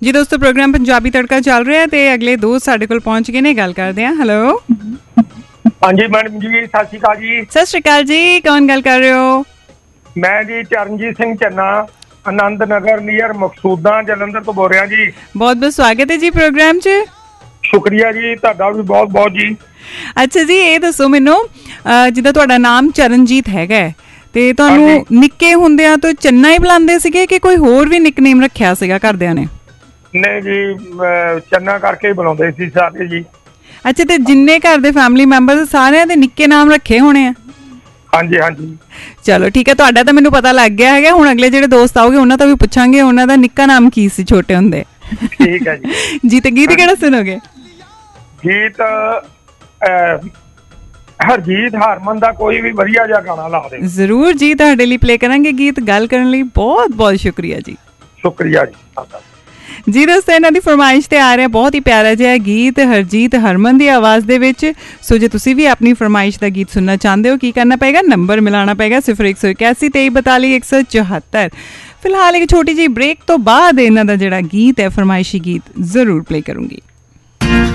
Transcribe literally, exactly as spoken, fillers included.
जी दोस्तों, प्रोग्राम पंजाबी तड़का चल रहा है ते अगले दोस्त साडे कोल पहुंच गए ने। गल करते हैं। हेलो, हाँ जी मैडम जी, सत श्री अकाल जी। सत श्री अकाल जी, कौन गल कर रहे हो? मैं जी चरणजीत सिंह चन्ना, आनंद नगर नीयर मकसूदा जलंधर तो बोल रहा जी। बहुत बहुत स्वागत है जी प्रोग्राम च। शुक्रिया जी, तुहाडा भी बहुत बहुत जी। अच्छा जी, ये दसो मैनू, जिद्दां तुहाडा नाम चरणजीत हैगा ते तुहानू निक्के हुंदियां तो चन्ना ही बुलांदे सीगे कि कोई होर भी निकनेम रखिया सीगा घरदियां ने? नहीं जी, चन्ना करके ही बुलांदे सी सारे जी। अच्छा, ते जिन्ने घर दे फैमिली मैंबर सारियां दे निक्के नाम रखे होने आ? हाँ जी हाँ जी। चलो ठीक है, तुहाडा तो मैनू पता लग गया है। हुण अगले जिहड़े दोस्त आओगे उन्हां तो भी पुछांगे उन्हां दा निक्का नाम की सी छोटे हुंदे। ठीक है जी। जी, ते गीत किहड़ा सुनोगे? गीत हरजीत हरमन दा कोई भी वधिया जिहा गाना ला दे। जरूर जी, तुहाडे लई प्ले करांगे गीत। गल करन लई बहुत बहुत शुक्रिया जी। शुक्रिया जी। जी दोस्तों, इन्हां दी फरमाइश ते आ रहा बहुत ही प्यारा जिहा गीत हरजीत हरमन की आवाज़ दे विच। सो जे तुसीं भी अपनी फरमाइश का गीत सुनना चाहते हो, की करना पेगा? नंबर मिलाना पेगा सिफर एक सौ इक्यासी तेई बताली एक सौ चौहत्तर। फिलहाल एक छोटी जी ब्रेक तो बाद इन्हां दा जिहड़ा गीत है फरमाइशी गीत जरूर प्ले करूँगी।